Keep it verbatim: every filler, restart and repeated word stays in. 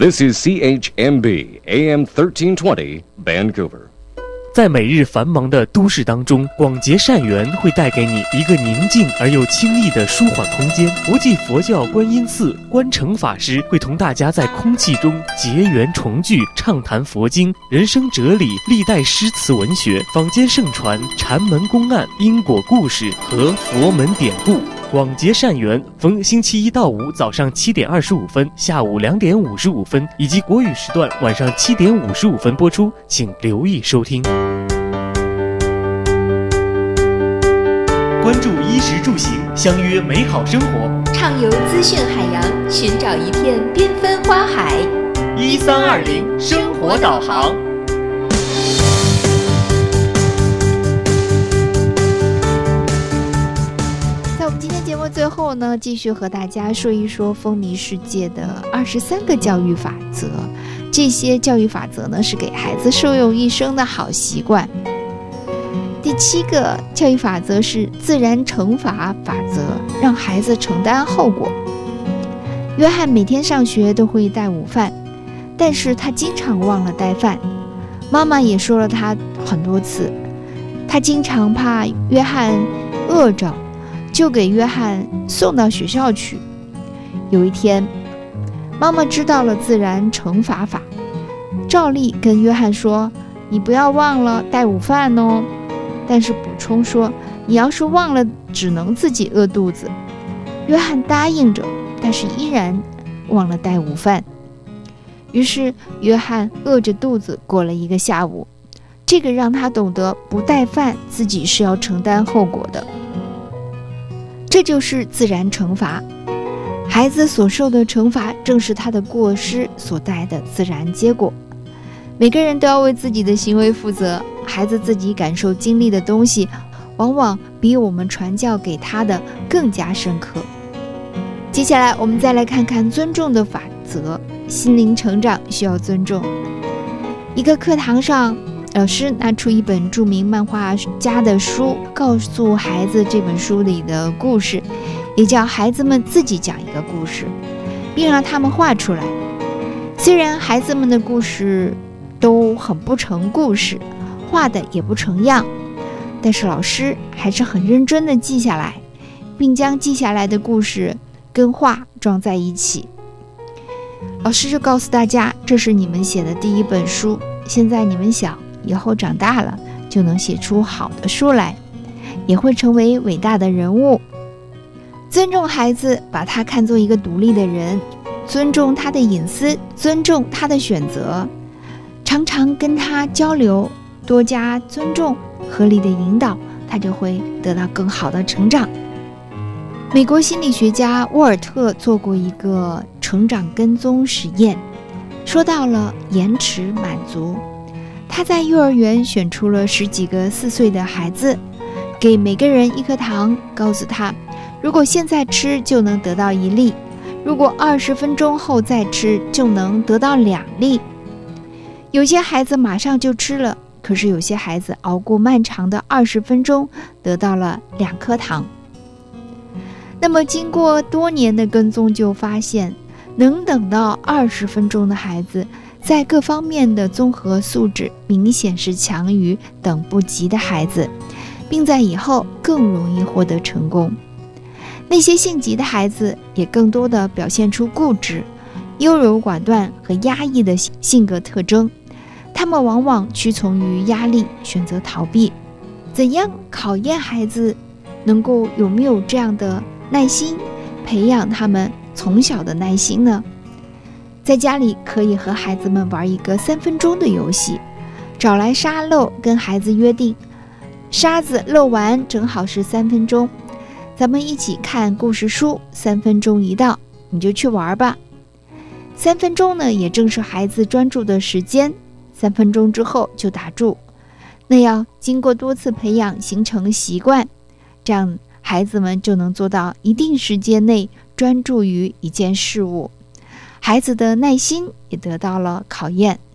This is C H M B A M thirteen twenty Vancouver。 在每日繁忙的都市当中，广结善缘会带给你一个宁静而又清逸的舒缓空间。国际佛教观音寺观诚法师会同大家在空气中结缘重聚，畅谈佛经、人生哲理、历代诗词文学、坊间盛传、禅门公案、因果故事和佛门典故。广结善缘，逢星期一到五早上七点二十五分、下午两点五十五分，以及国语时段晚上七点五十五分播出，请留意收听。关注衣食住行，相约美好生活， 畅游资讯海洋，寻找一片缤纷花海。 一三二零生活导航。 在我们今天节目最后呢，继续和大家说一说风靡世界的二十三个教育法则。这些教育法则呢，是给孩子受用一生的好习惯。第七个教育法则是自然惩罚法则，让孩子承担后果。约翰每天上学都会带午饭，但是他经常忘了带饭。妈妈也说了他很多次，他经常怕约翰饿着，就给约翰送到学校去。有一天，妈妈知道了自然惩罚法，照例跟约翰说：“你不要忘了带午饭哦。”但是补充说，你要是忘了，只能自己饿肚子。约翰答应着，但是依然忘了带午饭。于是约翰饿着肚子过了一个下午，这个让他懂得不带饭自己是要承担后果的。这就是自然惩罚，孩子所受的惩罚正是他的过失所带的自然结果。每个人都要为自己的行为负责，孩子自己感受经历的东西，往往比我们传教给他的更加深刻。接下来我们再来看看尊重的法则。心灵成长需要尊重。一个课堂上，老师拿出一本著名漫画家的书，告诉孩子这本书里的故事，也叫孩子们自己讲一个故事，并让他们画出来。虽然孩子们的故事都很不成故事，画的也不成样，但是老师还是很认真地记下来，并将记下来的故事跟画装在一起。老师就告诉大家，这是你们写的第一本书，现在你们小，以后长大了就能写出好的书来，也会成为伟大的人物。尊重孩子，把他看作一个独立的人，尊重他的隐私，尊重他的选择，常常跟他交流，多加尊重，合理的引导，他就会得到更好的成长。美国心理学家沃尔特做过一个成长跟踪实验，说到了延迟满足。他在幼儿园选出了十几个四岁的孩子，给每个人一颗糖，告诉他，如果现在吃就能得到一粒，如果二十分钟后再吃就能得到两粒。有些孩子马上就吃了，可是有些孩子熬过漫长的二十分钟，得到了两颗糖。那么经过多年的跟踪，就发现能等到二十分钟的孩子，在各方面的综合素质明显是强于等不及的孩子，并在以后更容易获得成功。那些性急的孩子也更多地表现出固执、优柔寡断和压抑的性格特征，他们往往屈从于压力，选择逃避。怎样考验孩子能够有没有这样的耐心，培养他们从小的耐心呢？在家里可以和孩子们玩一个三分钟的游戏，找来沙漏，跟孩子约定，沙子漏完正好是三分钟，咱们一起看故事书，三分钟一到，你就去玩吧。三分钟呢，也正是孩子专注的时间，三分钟之后就打住。那要经过多次培养形成习惯，这样孩子们就能做到一定时间内专注于一件事物，孩子的耐心也得到了考验。